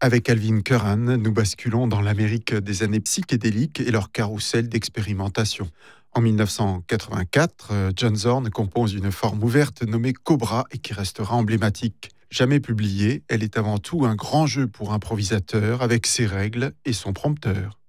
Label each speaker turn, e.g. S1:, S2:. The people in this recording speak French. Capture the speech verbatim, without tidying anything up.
S1: Avec Alvin Curran, nous basculons dans l'Amérique des années psychédéliques et leur carrousel d'expérimentation. En mille neuf cent quatre-vingt-quatre, euh, John Zorn compose une forme ouverte nommée Cobra et qui restera emblématique. Jamais publiée, elle est avant tout un grand jeu pour improvisateurs avec ses règles et son prompteur.